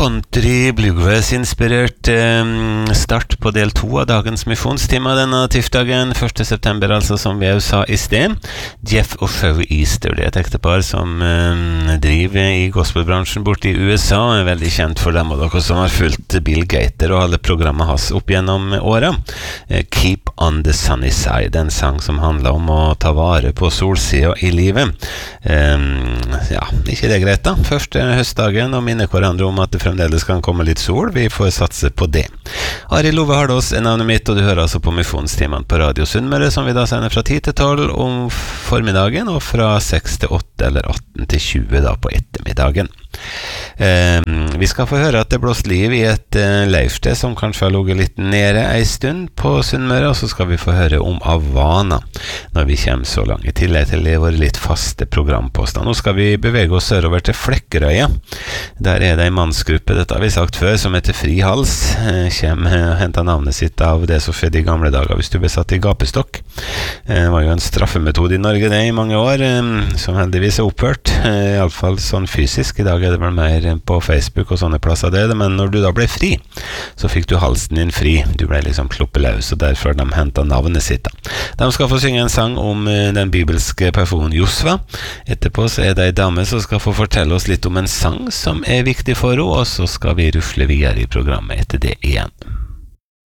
country bluegrass-inspirert start på del 2 av dagens misjonstime denne tirsdagen, 1. september, altså som vi sa i sted. Jeff og Sherry Easter, det er et ektepar som driver i gospelbransjen borte i USA, er veldig kjent for dem, og dere som har fulgt Bill Gator og alle programmet hans opp gjennom året. Keep on the sunny side, en sang som handler om å ta vare på solsida i livet. Ja, ikke det greit da? Første høstdagen, og minne hverandre om at det fremdeles kan komme litt sol. Vi får satse på det. Arild Ove Hardås er navnet mitt, og du hører altså på misjonstimene på Radio Sunnmøre, som vi da sender fra 10 til 12 om formiddagen, og fra 6 til 8 eller 18 til 20 da på ettermiddagen. Vi skal få høre at det blåst liv i et leirsted som kanskje har ligget litt nede en stund på Sunnmøre, og så skal vi få høre om Avana når vi kommer så langt, i tillegg til våre litt faste programposter. Nå skal vi bevege oss sørover til Flekkerøya. Der er det en mannsgruppe, dette har vi sagt før, som heter Fri Hals. Hentet navnet sitt av det som skjedde i gamle dager hvis du ble satt i gapestokk. Det var jo en straffemetode i Norge det i mange år, som heldigvis er opphørt, i alle fall sånn fysisk. I dag er det vel mer på Facebook og sånne plasser det, men når du da ble fri, så fikk du halsen din fri. Du ble liksom kloppeløs, og derfor de hentet navnet sitt da. De skal få synge en sang om den bibelske personen Josva. Etterpå så er det en dame som skal få fortelle oss litt om en sang som er viktig for henne, og så skal vi rusle videre i programmet etter det igjen.